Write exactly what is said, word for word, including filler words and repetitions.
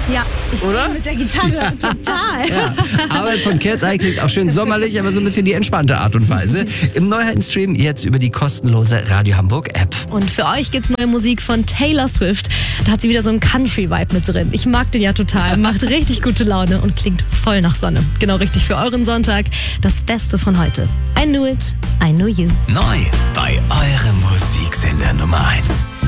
Ja, ich Oder? mit der Gitarre, total. Ja, aber von Cat's Eye klingt auch schön sommerlich, aber so ein bisschen die entspannte Art und Weise. Im Neuheitenstream jetzt über die kostenlose Radio Hamburg App. Und für euch gibt's neue Musik von Taylor Swift. Da hat sie wieder so einen Country-Vibe mit drin. Ich mag den ja total, macht richtig gute Laune und klingt voll nach Sonne. Genau richtig für euren Sonntag. Das Beste von heute. I knew it, I know you. Neu bei eurem Musiksender Nummer eins.